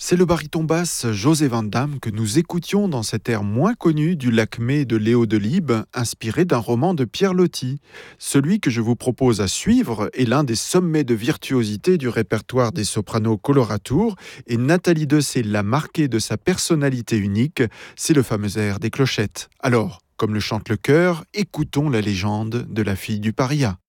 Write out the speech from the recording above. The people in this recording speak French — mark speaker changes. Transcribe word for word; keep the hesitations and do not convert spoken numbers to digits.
Speaker 1: C'est le baryton basse José Van Damme que nous écoutions dans cet air moins connu du Lacmé de Léo Delibes, inspiré d'un roman de Pierre Loti. Celui que je vous propose à suivre est l'un des sommets de virtuosité du répertoire des sopranos Coloratour et Nathalie Dessay l'a marqué de sa personnalité unique, c'est le fameux air des clochettes. Alors, comme le chante le chœur, écoutons la légende de la fille du paria.